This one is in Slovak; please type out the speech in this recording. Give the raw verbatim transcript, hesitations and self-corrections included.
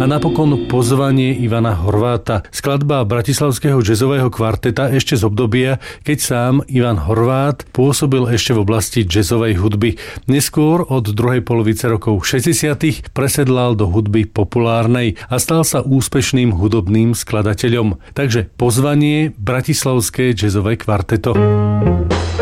a napokon Pozvanie Ivana Horváta, skladba bratislavského jazzového kvarteta ešte z obdobia, keď sám Ivan Horvát pôsobil ešte v oblasti jazzovej hudby. Neskôr od druhej polovice rokov šesťdesiatych presedlal do hudby populárnej a stal sa úspešným hudobným skladateľom. Takže Pozvanie, bratislavské jazzové kvarteto.